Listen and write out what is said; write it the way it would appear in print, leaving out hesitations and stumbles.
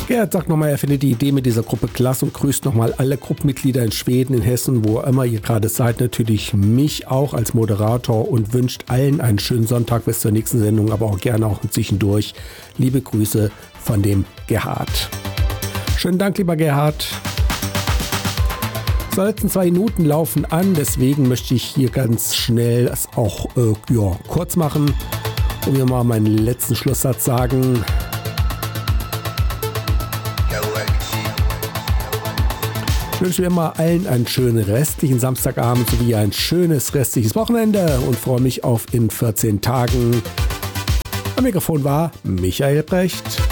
Gerhard sagt nochmal, er findet die Idee mit dieser Gruppe klasse und grüßt nochmal alle Gruppenmitglieder in Schweden, in Hessen, wo immer ihr gerade seid, natürlich mich auch als Moderator und wünscht allen einen schönen Sonntag bis zur nächsten Sendung, aber auch gerne auch zwischendurch. Liebe Grüße von dem Gerhard. Schönen Dank, lieber Gerhard. Die letzten 2 Minuten laufen an, deswegen möchte ich hier ganz schnell das auch kurz machen und mir mal meinen letzten Schlusssatz sagen. Ich wünsche mir mal allen einen schönen restlichen Samstagabend sowie ein schönes restliches Wochenende und freue mich auf in 14 Tagen. Am Mikrofon war Michael Brecht.